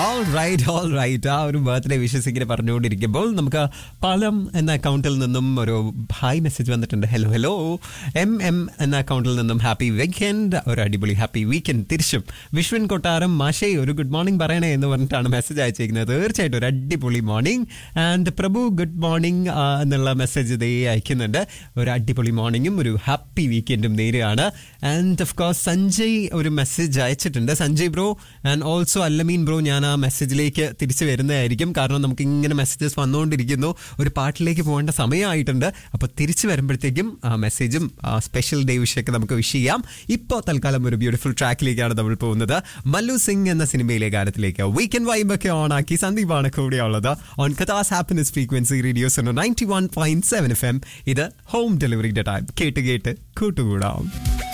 All right ആ ഒരു birthday wishes ഇങ്ങനെ പറഞ്ഞുകൊണ്ടിരിക്കുമ്പോൾ നമുക്ക് പാലം എന്ന അക്കൗണ്ടിൽ നിന്നും ഒരു ഹായ് മെസ്സേജ് വന്നിട്ടുണ്ട്. ഹലോ എം എന്ന അക്കൗണ്ടിൽ നിന്നും ഹാപ്പി വീക്കെൻഡ്, ഒരു അടിപൊളി ഹാപ്പി വീക്കെൻഡ്. തിരിച്ചും വിശ്വൻ കൊട്ടാരം മാഷേ ഒരു ഗുഡ് മോർണിംഗ് പറയണേ എന്ന് പറഞ്ഞിട്ടാണ് മെസ്സേജ് അയച്ചിരിക്കുന്നത്. തീർച്ചയായിട്ടും ഒരു അടിപൊളി morning. And Prabhu good morning എന്നുള്ള മെസ്സേജ് ഇതേ അയക്കുന്നുണ്ട്. ഒരു അടിപൊളി മോർണിംഗും ഒരു ഹാപ്പി വീക്കെൻഡും നേരെയാണ്. ആൻഡ് ഓഫ് കോഴ്സ് സഞ്ജയ് ഒരു മെസ്സേജ് അയച്ചിട്ടുണ്ട്. Sanjay bro and also Allameen bro, ഞാൻ ആ മെസ്സേജിലേക്ക് തിരിച്ചു വരുന്നതായിരിക്കും. കാരണം നമുക്ക് ഇങ്ങനെ മെസ്സേജസ് വന്നുകൊണ്ടിരിക്കുന്നു. ഒരു പാട്ടിലേക്ക് പോകേണ്ട സമയമായിട്ടുണ്ട്. അപ്പോൾ തിരിച്ചു വരുമ്പോഴത്തേക്കും ആ മെസ്സേജും സ്പെഷ്യൽ ഡേ വിഷയൊക്കെ നമുക്ക് വിഷ് ചെയ്യാം. ഇപ്പോൾ തൽക്കാലം ഒരു ബ്യൂട്ടിഫുൾ ട്രാക്കിലേക്കാണ് നമ്മൾ പോകുന്നത്. മല്ലു സിംഗ് എന്ന സിനിമയിലെ ഗാനത്തിലേക്ക്. വീക്കെൻഡ് വൈബൊക്കെ ഓൺ ആക്കി സന്ദീപാണ് കൂടെയുള്ളത് on കഥാസ് happiness frequency radios 91.7 FM. ഇത് ഹോം ഡെലിവറിയുടെ ടൈം. കേട്ട് കൂട്ടുകൂടാം.